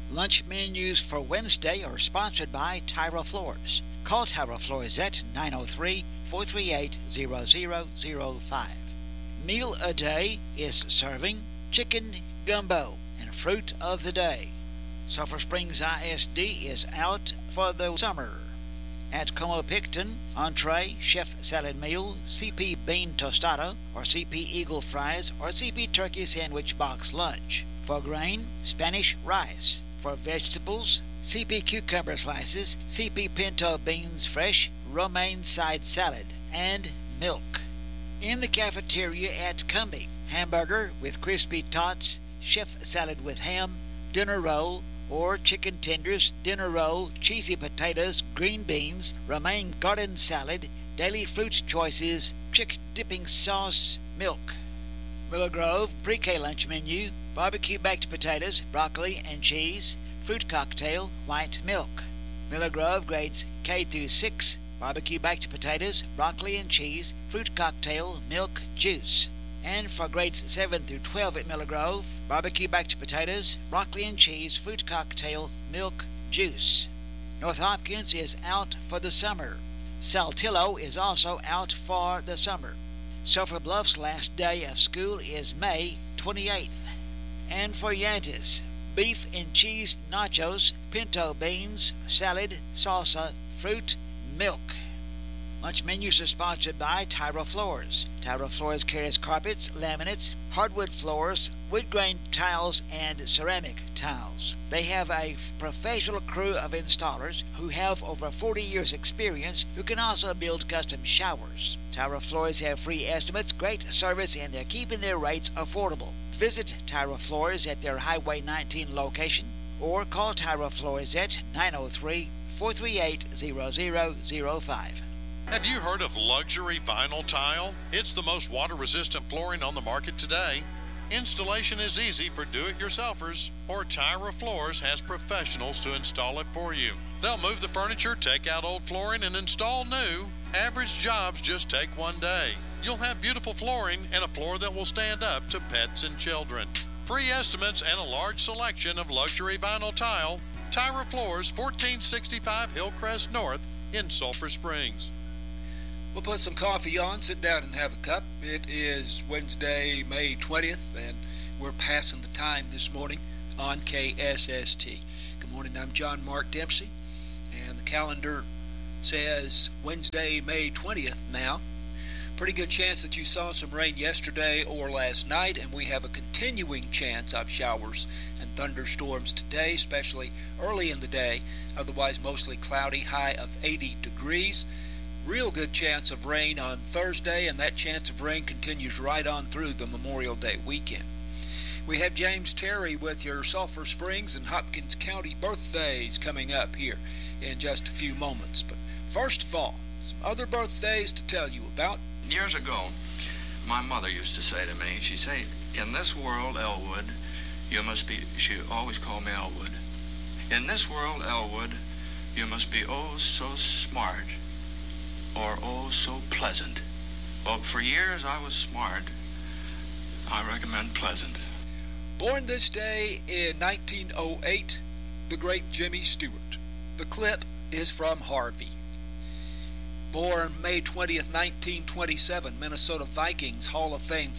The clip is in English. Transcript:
Lunch menus for Wednesday are sponsored by Tyra Floors. Call Tyra Floors at 903-438-0005. Meal a Day is serving chicken gumbo and fruit of the day. Sulphur Springs ISD is out for the summer. At Como Picton, entree, chef salad meal, CP bean tostada, or CP eagle fries, or CP turkey sandwich box lunch. For grain, Spanish rice. For vegetables, CP cucumber slices, CP pinto beans fresh, romaine side salad, and milk. In the cafeteria at Cumbie, hamburger with crispy tots, chef salad with ham, dinner roll, or chicken tenders, dinner roll, cheesy potatoes, green beans, romaine garden salad, daily fruit choices, chick dipping sauce, milk. Miller Grove pre-K lunch menu, barbecue baked potatoes, broccoli and cheese, fruit cocktail, white milk. Miller Grove grades K through 6, barbecue baked potatoes, broccoli and cheese, fruit cocktail, milk, juice. And for grades 7 through 12 at Miller Grove, barbecue baked potatoes, broccoli and cheese, fruit cocktail, milk, juice. North Hopkins is out for the summer. Saltillo is also out for the summer. Sulphur Bluff's last day of school is May 28th. And for Yantis, beef and cheese nachos, pinto beans, salad, salsa, fruit, milk. Lunch menus are sponsored by Tyra Floors. Tyra Floors carries carpets, laminates, hardwood floors, wood grain tiles, and ceramic tiles. They have a professional crew of installers who have over 40 years experience who can also build custom showers. Tyra Floors have free estimates, great service, and they're keeping their rates affordable. Visit Tyra Floors at their Highway 19 location or call Tyra Floors at 903-438-0005. Have you heard of luxury vinyl tile? It's the most water-resistant flooring on the market today. Installation is easy for do-it-yourselfers, or Tyra Floors has professionals to install it for you. They'll move the furniture, take out old flooring, and install new. Average jobs just take one day. You'll have beautiful flooring and a floor that will stand up to pets and children. Free estimates and a large selection of luxury vinyl tile. Tyra Floors, 1465 Hillcrest North in Sulphur Springs. We'll put some coffee on, sit down and have a cup. It is Wednesday, May 20th, and we're passing the time this morning on KSST. Good morning, I'm John Mark Dempsey, and the calendar says Wednesday, May 20th now. Pretty good chance that you saw some rain yesterday or last night, and we have a continuing chance of showers and thunderstorms today, especially early in the day. Otherwise, mostly cloudy, high of 80 degrees. Real good chance of rain on Thursday, and that chance of rain continues right on through the Memorial Day weekend. We have James Terry with your Sulphur Springs and Hopkins County birthdays coming up here in just a few moments. But first of all, some other birthdays to tell you about. Years ago, my mother used to say to me, she'd say, in this world, Elwood, you must be, she always called me Elwood. In this world, Elwood, you must be oh so smart or oh so pleasant. Well, for years I was smart. I recommend pleasant. Born this day in 1908, the great Jimmy Stewart. The clip is from Harvey. Born May 20th, 1927, Minnesota Vikings Hall of Fame